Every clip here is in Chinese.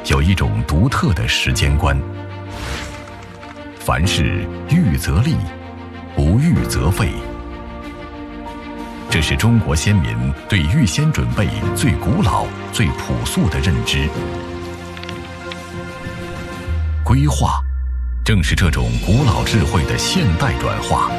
有一种独特的时间观：凡事预则立，不预则废。这是中国先民对预先准备最古老、最朴素的认知。规划，正是这种古老智慧的现代转化。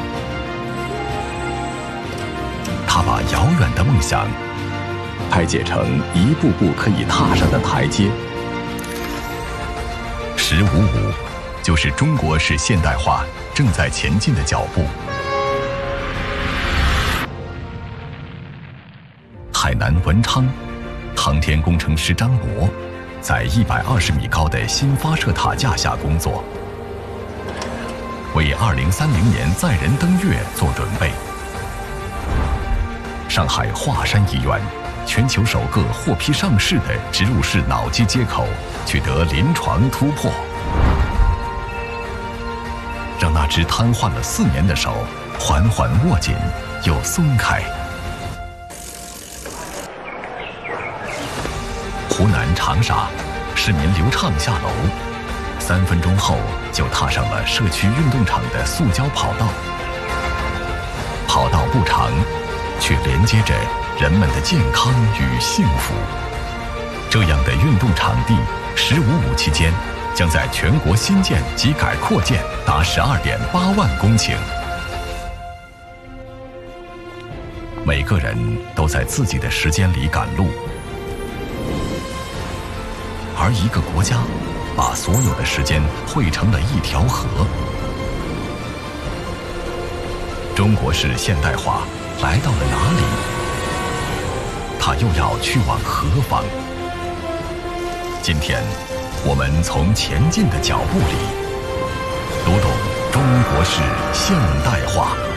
它把遥远的梦想拆解成一步步可以踏上的台阶。1555就是中国式现代化正在前进的脚步。海南文昌，航天工程师张博在120米高的新发射塔架下工作，为2030年载人登月做准备。上海华山医院，全球首个获批上市的植入式脑机接口取得临床突破，让那只瘫痪了4年的手缓缓握紧又松开。湖南长沙，市民刘畅下楼，3分钟后就踏上了社区运动场的塑胶跑道。跑道不长，却连接着人们的健康与幸福。这样的运动场地，1555期间将在全国新建及改扩建达12.8万公顷。每个人都在自己的时间里赶路，而一个国家把所有的时间汇成了一条河。中国式现代化来到了哪里？它又要去往何方？今天，我们从前进的脚步里，读懂中国式现代化。